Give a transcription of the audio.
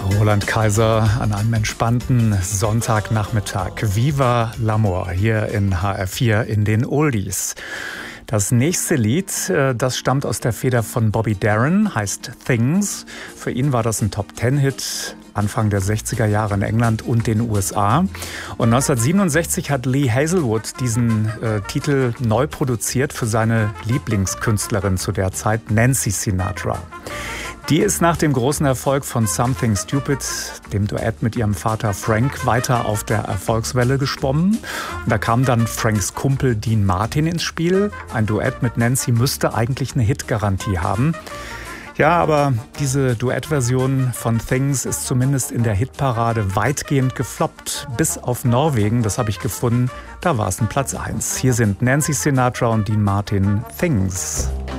Roland Kaiser an einem entspannten Sonntagnachmittag. Viva l'Amour hier in HR4 in den Oldies. Das nächste Lied, das stammt aus der Feder von Bobby Darin, heißt Things. Für ihn war das ein Top-10-Hit Anfang der 60er Jahre in England und den USA. Und 1967 hat Lee Hazelwood diesen Titel neu produziert für seine Lieblingskünstlerin zu der Zeit, Nancy Sinatra. Die ist nach dem großen Erfolg von Something Stupid, dem Duett mit ihrem Vater Frank, weiter auf der Erfolgswelle geschwommen. Und da kam dann Franks Kumpel Dean Martin ins Spiel. Ein Duett mit Nancy müsste eigentlich eine Hitgarantie haben. Ja, aber diese Duettversion von Things ist zumindest in der Hitparade weitgehend gefloppt. Bis auf Norwegen, das habe ich gefunden, da war es ein Platz 1. Hier sind Nancy Sinatra und Dean Martin, Things.